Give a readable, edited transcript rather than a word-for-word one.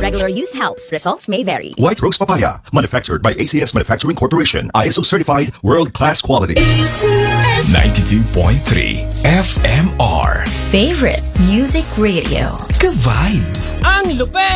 Regular use helps. Results may vary. White Rose Papaya, manufactured by ACS Manufacturing Corporation, ISO certified, world-class quality. 92.3 FMR. Favorite Music Radio. Ka-vibes. Ang lupet!